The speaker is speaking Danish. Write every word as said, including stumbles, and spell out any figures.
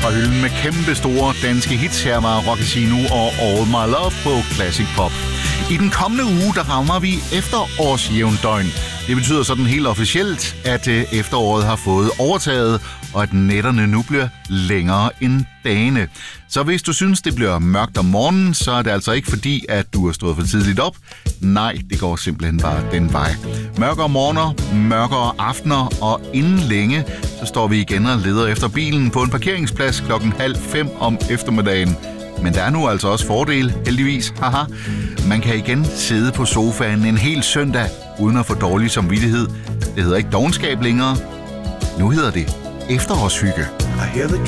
fra hylden med kæmpe store danske hits. Her var Rock Casino og All My Love på Classic Pop. I den kommende uge, der rammer vi efterårsjævndøgn. Det betyder sådan helt officielt, at efteråret har fået overtaget, og at nætterne nu bliver længere end dagene. Så hvis du synes, det bliver mørkt om morgenen, så er det altså ikke fordi, at du er stået for tidligt op. Nej, det går simpelthen bare den vej. Mørkere morgener, mørkere aftener, og inden længe, så står vi igen og leder efter bilen på en parkeringsplads klokken halv fem om eftermiddagen. Men der er nu altså også fordel, heldigvis. Haha. Man kan igen sidde på sofaen en hel søndag, uden at få dårlig samvittighed. Det hedder ikke dovenskab længere. Nu hedder det efterårshygge. I hear the